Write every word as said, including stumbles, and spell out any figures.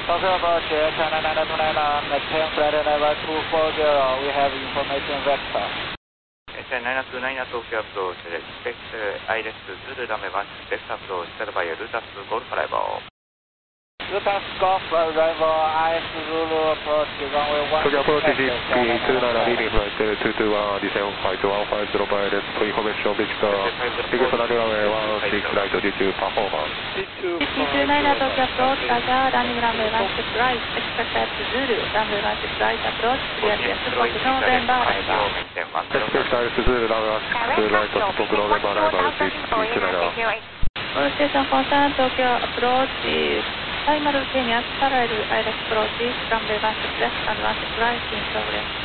Tokyo approach, China nine two nine, maintain flight level two four zero, we have information vector. China nine two nine, Tokyo approach, expect I L S Zulu runway one six left approach, stand by Lutas Golf arrival. Lutas Golf arrival, I S Zulu approach, runway one six left. Tokyo approach, G P two nine, leading flight two two one, descend flight one five zero by left for information vector, request runway one six right due to performance. G P two nine, Tokyo approach, Roger, landing runway one six right, expect I L S Zulu, runway one six right approach, clear to Spock November arrival. Expect I L S Zulu, runway one six right, Spock November arrival, G P two nine. All station concerned, Tokyo approach, final Kenya parallel I L S approach, runway one six left and one six right in progress.